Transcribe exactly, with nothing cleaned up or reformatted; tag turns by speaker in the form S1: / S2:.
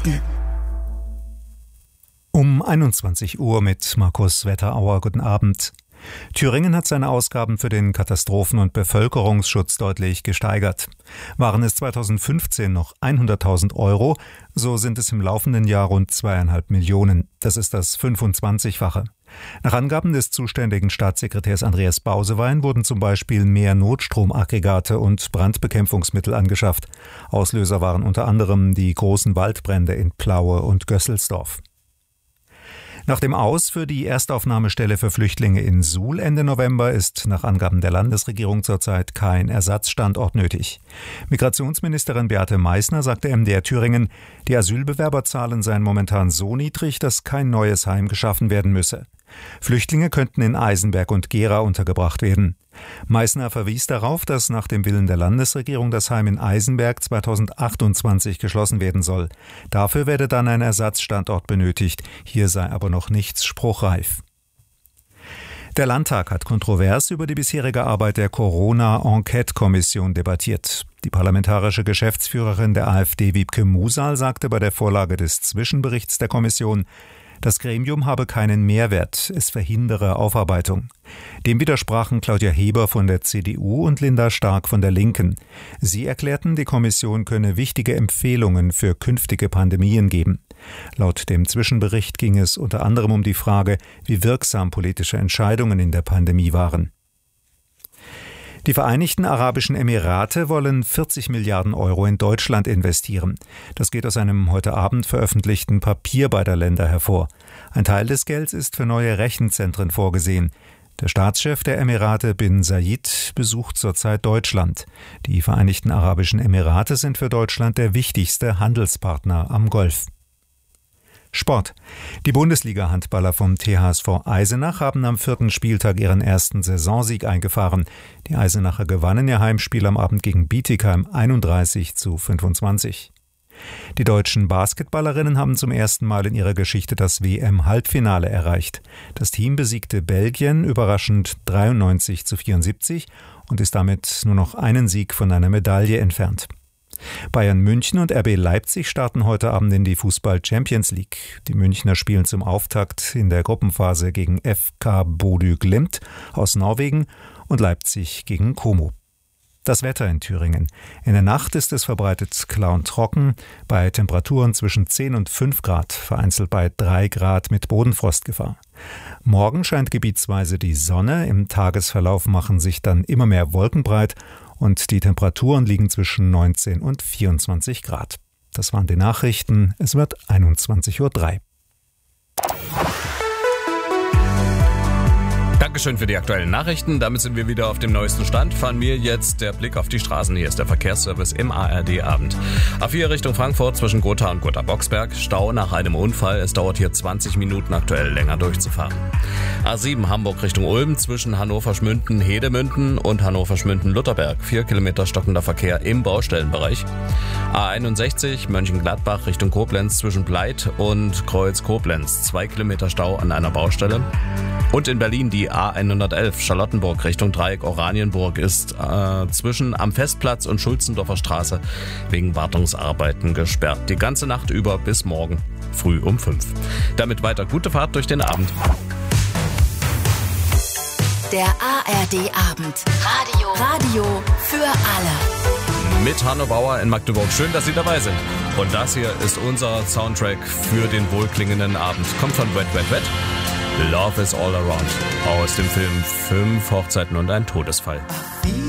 S1: Um einundzwanzig Uhr mit Markus Wetterauer. Guten Abend. Thüringen hat seine Ausgaben für den Katastrophen- und Bevölkerungsschutz deutlich gesteigert. Waren es zweitausendfünfzehn noch hunderttausend Euro, so sind es im laufenden Jahr rund zweieinhalb Millionen. Das ist das fünfundzwanzigfache. Nach Angaben des zuständigen Staatssekretärs Andreas Bausewein wurden zum Beispiel mehr Notstromaggregate und Brandbekämpfungsmittel angeschafft. Auslöser waren unter anderem die großen Waldbrände in Plaue und Gösselsdorf. Nach dem Aus für die Erstaufnahmestelle für Flüchtlinge in Suhl Ende November ist nach Angaben der Landesregierung zurzeit kein Ersatzstandort nötig. Migrationsministerin Beate Meißner sagte M D R Thüringen, die Asylbewerberzahlen seien momentan so niedrig, dass kein neues Heim geschaffen werden müsse. Flüchtlinge könnten in Eisenberg und Gera untergebracht werden. Meißner verwies darauf, dass nach dem Willen der Landesregierung das Heim in Eisenberg zweitausendachtundzwanzig geschlossen werden soll. Dafür werde dann ein Ersatzstandort benötigt. Hier sei aber noch nichts spruchreif. Der Landtag hat kontrovers über die bisherige Arbeit der Corona-Enquete-Kommission debattiert. Die parlamentarische Geschäftsführerin der AfD, Wiebke Musal, sagte bei der Vorlage des Zwischenberichts der Kommission, das Gremium habe keinen Mehrwert, es verhindere Aufarbeitung. Dem widersprachen Claudia Heber von der C D U und Linda Stark von der Linken. Sie erklärten, die Kommission könne wichtige Empfehlungen für künftige Pandemien geben. Laut dem Zwischenbericht ging es unter anderem um die Frage, wie wirksam politische Entscheidungen in der Pandemie waren. Die Vereinigten Arabischen Emirate wollen vierzig Milliarden Euro in Deutschland investieren. Das geht aus einem heute Abend veröffentlichten Papier beider Länder hervor. Ein Teil des Gelds ist für neue Rechenzentren vorgesehen. Der Staatschef der Emirate bin Zayed besucht zurzeit Deutschland. Die Vereinigten Arabischen Emirate sind für Deutschland der wichtigste Handelspartner am Golf. Sport. Die Bundesliga-Handballer vom T H S V Eisenach haben am vierten Spieltag ihren ersten Saisonsieg eingefahren. Die Eisenacher gewannen ihr Heimspiel am Abend gegen Bietigheim einunddreißig zu fünfundzwanzig. Die deutschen Basketballerinnen haben zum ersten Mal in ihrer Geschichte das W M-Halbfinale erreicht. Das Team besiegte Belgien überraschend dreiundneunzig zu vierundsiebzig und ist damit nur noch einen Sieg von einer Medaille entfernt. Bayern München und R B Leipzig starten heute Abend in die Fußball-Champions League. Die Münchner spielen zum Auftakt in der Gruppenphase gegen F K Bodø Glimt aus Norwegen und Leipzig gegen Como. Das Wetter in Thüringen. In der Nacht ist es verbreitet klar und trocken, bei Temperaturen zwischen zehn und fünf Grad, vereinzelt bei drei Grad mit Bodenfrostgefahr. Morgen scheint gebietsweise die Sonne, im Tagesverlauf machen sich dann immer mehr Wolken breit und die Temperaturen liegen zwischen neunzehn und vierundzwanzig Grad. Das waren die Nachrichten. Es wird einundzwanzig Uhr drei.
S2: Dankeschön für die aktuellen Nachrichten. Damit sind wir wieder auf dem neuesten Stand. Fahren wir jetzt der Blick auf die Straßen. Hier ist der Verkehrsservice im A R D-Abend. A vier Richtung Frankfurt zwischen Gotha und Gotha-Boxberg. Stau nach einem Unfall. Es dauert hier zwanzig Minuten aktuell länger durchzufahren. A sieben Hamburg Richtung Ulm zwischen Hannover-Schmünden, Hedemünden und Hannover-Schmünden-Lutherberg. Vier Kilometer stockender Verkehr im Baustellenbereich. A einundsechzig Mönchengladbach Richtung Koblenz zwischen Bleit und Kreuz-Koblenz. Zwei Kilometer Stau an einer Baustelle. Und in Berlin die A hundertelf Charlottenburg Richtung Dreieck Oranienburg ist äh, zwischen am Festplatz und Schulzendorfer Straße wegen Wartungsarbeiten gesperrt. Die ganze Nacht über bis morgen früh um fünf. Damit weiter gute Fahrt durch den Abend.
S3: Der A R D-Abend. Radio. Radio für alle.
S2: Mit Hanno Bauer in Magdeburg. Schön, dass Sie dabei sind. Und das hier ist unser Soundtrack für den wohlklingenden Abend. Kommt von Wet Wet Wet. Love is all around. Aus dem Film Fünf Hochzeiten und ein Todesfall.